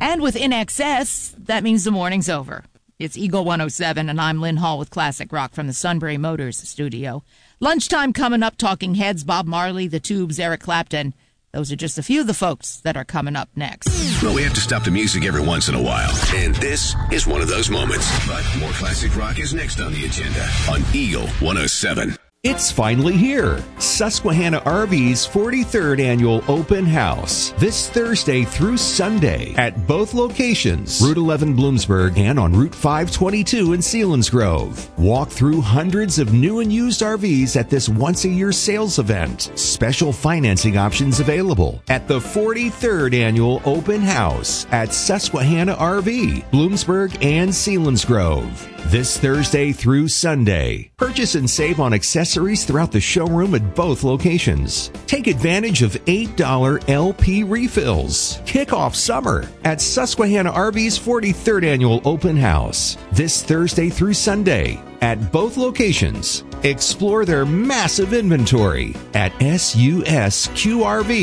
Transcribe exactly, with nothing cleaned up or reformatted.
And with In Excess, that means the morning's over. It's Eagle one oh seven, and I'm Lynn Hall with Classic Rock from the Sunbury Motors studio. Lunchtime coming up, Talking Heads, Bob Marley, The Tubes, Eric Clapton. Those are just a few of the folks that are coming up next. Well, we have to stop the music every once in a while, and this is one of those moments. But more classic rock is next on the agenda on Eagle one oh seven. It's finally here. Susquehanna R V's forty-third Annual Open House. This Thursday through Sunday at both locations, Route eleven Bloomsburg and on Route five twenty-two in Selinsgrove. Walk through hundreds of new and used R Vs at this once-a-year sales event. Special financing options available at the forty-third Annual Open House at Susquehanna R V, Bloomsburg and Selinsgrove. This Thursday through Sunday. Purchase and save on accessories throughout the showroom at both locations. Take advantage of eight dollars L P refills. Kick off summer at Susquehanna R V's forty-third Annual Open House. This Thursday through Sunday at both locations. Explore their massive inventory at S U S Q R V.